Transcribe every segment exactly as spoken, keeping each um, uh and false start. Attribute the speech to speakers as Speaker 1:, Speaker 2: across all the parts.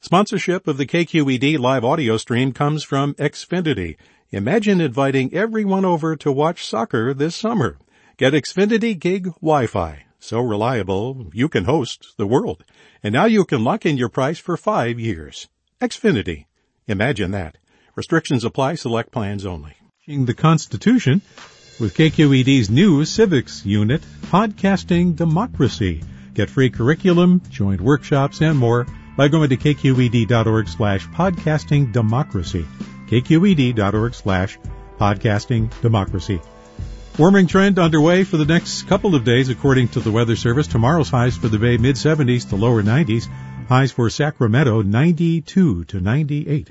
Speaker 1: Sponsorship of the K Q E D live audio stream comes from Xfinity. Imagine inviting everyone over to watch soccer this summer. Get Xfinity Gig Wi-Fi. So reliable, you can host the world. And now you can lock in your price for five years. Xfinity. Imagine that. Restrictions apply. Select plans only. The Constitution with K Q E D's new civics unit, Podcasting Democracy. Get free curriculum, joint workshops, and more by going to kqed.org slash podcasting democracy. kqed.org slash podcasting democracy. Warming trend underway for the next couple of days, according to the Weather Service. Tomorrow's highs for the Bay, mid-seventies to lower nineties. Highs for Sacramento, ninety-two to ninety-eight.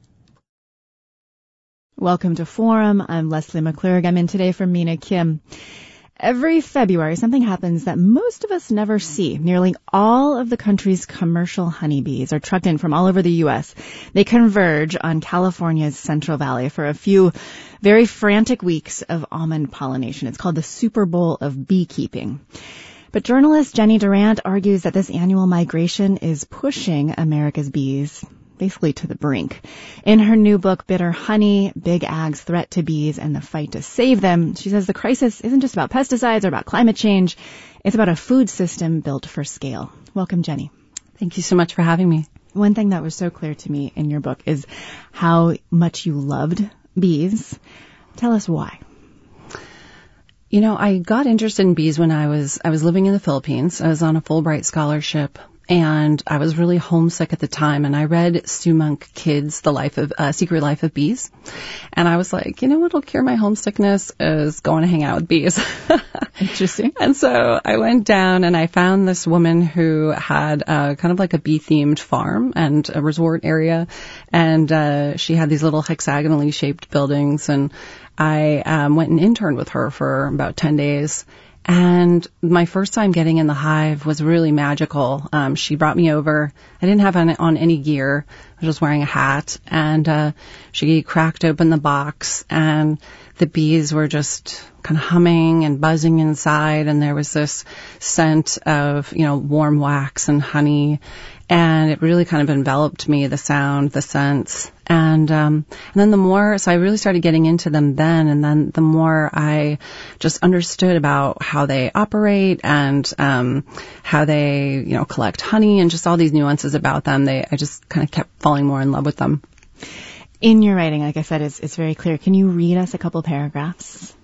Speaker 2: Welcome to Forum. I'm Leslie McClurg. I'm in today for Mina Kim. Every February, something happens that most of us never see. Nearly all of the country's commercial honeybees are trucked in from all over the U S. They converge on California's Central Valley for a few very frantic weeks of almond pollination. It's called the Super Bowl of beekeeping. But journalist Jenny Durant argues that this annual migration is pushing America's bees basically to the brink. In her new book, Bitter Honey, Big Ag's Threat to Bees and the Fight to Save Them, she says the crisis isn't just about pesticides or about climate change. It's about a food system built for scale. Welcome, Jenny.
Speaker 3: Thank you so much for having me.
Speaker 2: One thing that was so clear to me in your book is how much you loved bees. Tell us why.
Speaker 3: You know, I got interested in bees when I was I was living in the Philippines. I was on a Fulbright scholarship. And I was really homesick at the time, and I read Sue Monk Kidd's The Life of uh, Secret Life of Bees, and I was like, you know what'll cure my homesickness is going to hang out with bees.
Speaker 2: Interesting.
Speaker 3: And so I went down and I found this woman who had uh, kind of like a bee-themed farm and a resort area, and uh, she had these little hexagonally shaped buildings, and I um, went and interned with her for about ten days. And my first time getting in the hive was really magical. Um, she brought me over. I didn't have on, on any gear. I was just wearing a hat. And uh, she cracked open the box, and the bees were just kind of humming and buzzing inside. And there was this scent of, you know, warm wax and honey. And it really kind of enveloped me, the sound, the scents. And, um, and then the more, so I really started getting into them then, and then the more I just understood about how they operate and, um, how they, you know, collect honey and just all these nuances about them, they, I just kind of kept falling more in love with them.
Speaker 2: In your writing, like I said, it's, it's very clear. Can you read us a couple paragraphs?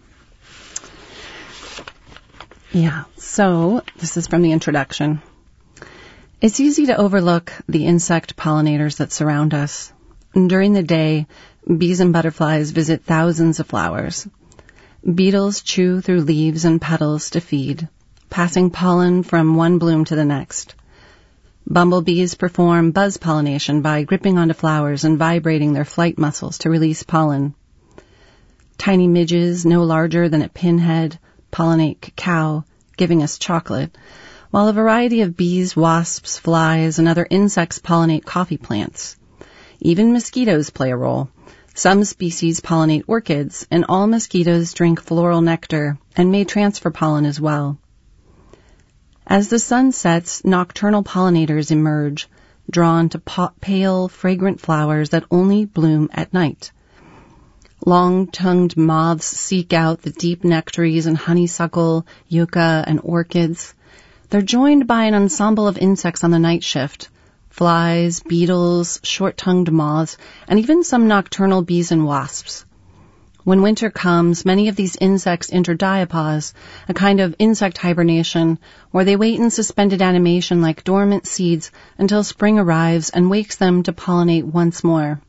Speaker 3: Yeah. So this is from the introduction. It's easy to overlook the insect pollinators that surround us. During the day, bees and butterflies visit thousands of flowers. Beetles chew through leaves and petals to feed, passing pollen from one bloom to the next. Bumblebees perform buzz pollination by gripping onto flowers and vibrating their flight muscles to release pollen. Tiny midges, no larger than a pinhead, pollinate cacao, giving us chocolate, while a variety of bees, wasps, flies, and other insects pollinate coffee plants. Even mosquitoes play a role. Some species pollinate orchids, and all mosquitoes drink floral nectar and may transfer pollen as well. As the sun sets, nocturnal pollinators emerge, drawn to pa- pale, fragrant flowers that only bloom at night. Long-tongued moths seek out the deep nectaries and honeysuckle, yucca, and orchids. They're joined by an ensemble of insects on the night shift, flies, beetles, short-tongued moths, and even some nocturnal bees and wasps. When winter comes, many of these insects enter diapause, a kind of insect hibernation, where they wait in suspended animation like dormant seeds until spring arrives and wakes them to pollinate once more.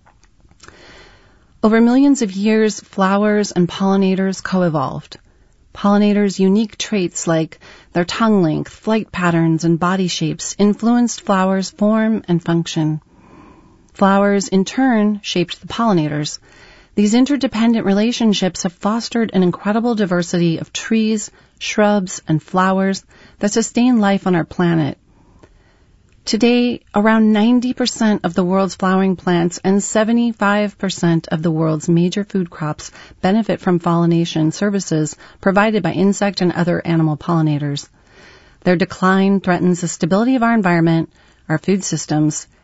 Speaker 3: Over millions of years, flowers and pollinators co-evolved. Pollinators' unique traits like their tongue length, flight patterns, and body shapes influenced flowers' form and function. Flowers, in turn, shaped the pollinators. These interdependent relationships have fostered an incredible diversity of trees, shrubs, and flowers that sustain life on our planet. Today, around ninety percent of the world's flowering plants and seventy-five percent of the world's major food crops benefit from pollination services provided by insect and other animal pollinators. Their decline threatens the stability of our environment, our food systems,